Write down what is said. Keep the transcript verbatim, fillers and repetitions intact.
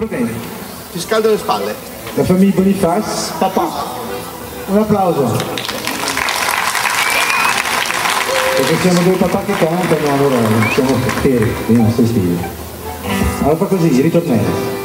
Va bene. Ti scaldo le spalle. La famiglia Boniface, papà. Un applauso. Perché siamo due papà che cantano, allora siamo feri, i nostri stili. Allora fa così, ritornello.